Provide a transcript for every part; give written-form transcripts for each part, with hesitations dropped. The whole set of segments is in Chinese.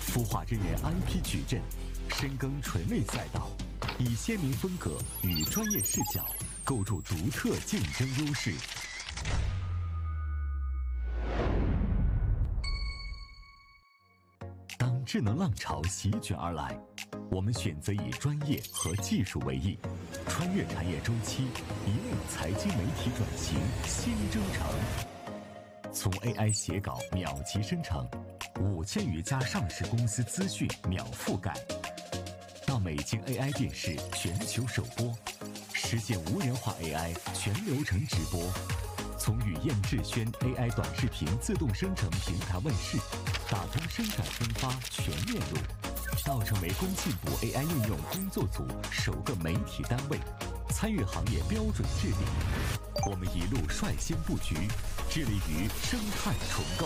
孵化真人 IP 矩阵，深耕垂类赛道，以鲜明风格与专业视角构筑独特竞争优势。当智能浪潮席卷而来，我们选择以专业和技术为翼，穿越产业周期，引领财经媒体转型新征程。从 AI 写稿秒级生成，5000余家上市公司资讯秒覆盖，到美京 AI 电视全球首播，实现无人化 AI 全流程直播。从语燕智轩 AI 短视频自动生成平台问世，打通生产分发全链路，到成为工信部 AI 应用工作组首个媒体单位，参与行业标准制定。我们一路率先布局，致力于生态重构。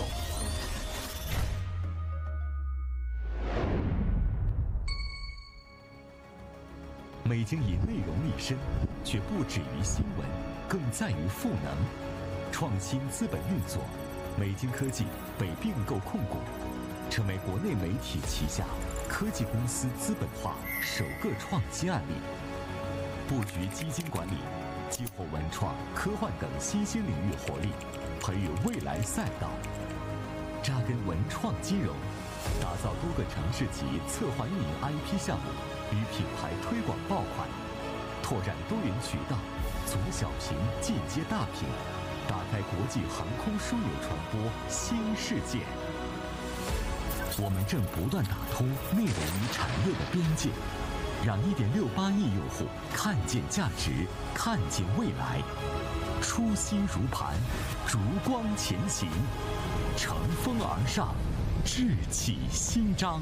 美经以内容立身，却不止于新闻，更在于赋能。创新资本运作，美经科技被并购控股，成为国内媒体旗下科技公司资本化首个创新案例。布局基金管理，激活文创、科幻等新兴领域活力，培育未来赛道。扎根文创金融，打造多个城市级策划运营 IP 项目与品牌推广爆款，拓展多元渠道，从小屏进阶大屏，打开国际航空枢纽传播新世界。我们正不断打通内容与产业的边界，让1.68亿用户看见价值，看见未来。初心如磐，烛光前行，乘风而上，志气新章。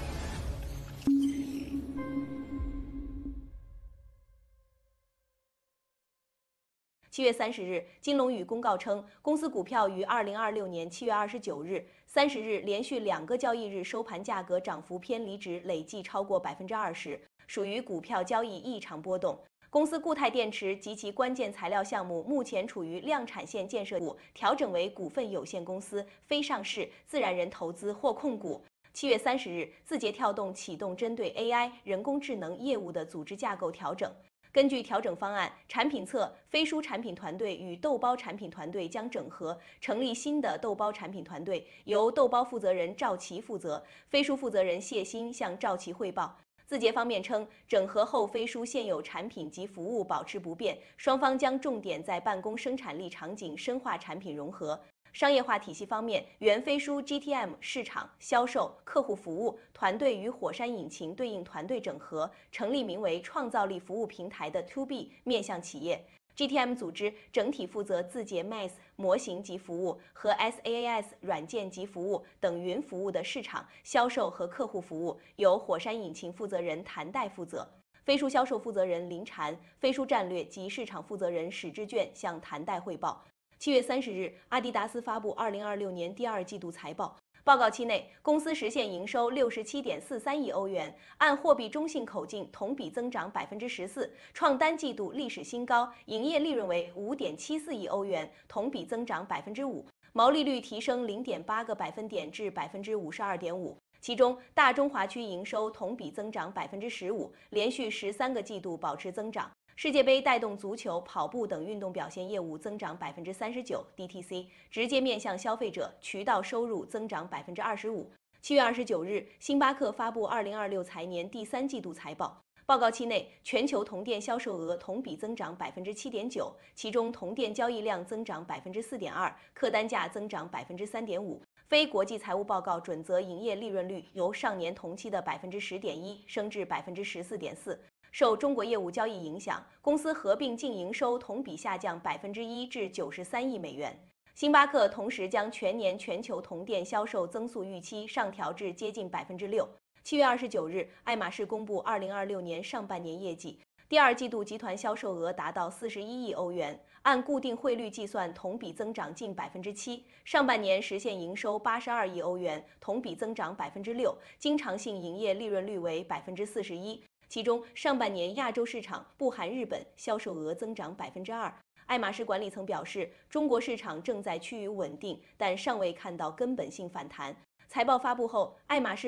7月30日，金龙宇公告称，公司股票于2026年7月29日、30日连续2个交易日收盘价格涨幅偏离值累计超过20%，属于股票交易异常波动。公司固态电池及其关键材料项目目前处于量产线建设部，调整为股份有限公司、非上市、自然人投资或控股。7月30日，字节跳动启动针对 AI 人工智能业务的组织架构调整。根据调整方案，产品侧飞书产品团队与豆包产品团队将整合，成立新的豆包产品团队，由豆包负责人赵琦负责，飞书负责人谢鑫向赵琦汇报。字节方面称，整合后飞书现有产品及服务保持不变，双方将重点在办公生产力场景深化产品融合。商业化体系方面，原飞书 GTM 市场、销售、客户服务团队与火山引擎对应团队整合，成立名为创造力服务平台的 To B 面向企业。GTM 组织整体负责字节 MaaS 模型及服务和 SaaS 软件及服务等云服务的市场、销售和客户服务，由火山引擎负责人谭代负责。飞书销售负责人林婵、飞书战略及市场负责人史志卷向谭代汇报。7月30日，阿迪达斯发布2026年第2季度财报。报告期内，公司实现营收67.43亿欧元，按货币中性口径同比增长14%，创单季度历史新高；营业利润为5.74亿欧元，同比增长5%，毛利率提升0.8个百分点至52.5%。其中，大中华区营收同比增长15%，连续13个季度保持增长。世界杯带动足球、跑步等运动表现业务增长39%， DTC 直接面向消费者渠道收入增长25%。7月29日，星巴克发布2026财年第3季度财报。报告期内，全球同店销售额同比增长7.9%，其中同店交易量增长4.2%，客单价增长3.5%。非国际财务报告准则营业利润率由上年同期的10.1%升至14.4%。受中国业务交易影响，公司合并净营收同比下降1%至93亿美元。星巴克同时将全年全球同店销售增速预期上调至接近6%。7月29日，爱马仕公布2026年上半年业绩，第2季度集团销售额达到41亿欧元，按固定汇率计算，同比增长近7%。上半年实现营收82亿欧元，同比增长6%，经常性营业利润率为41%。其中，上半年亚洲市场不含日本销售额增长2%。爱马仕管理层表示，中国市场正在趋于稳定，但尚未看到根本性反弹。财报发布后，爱马仕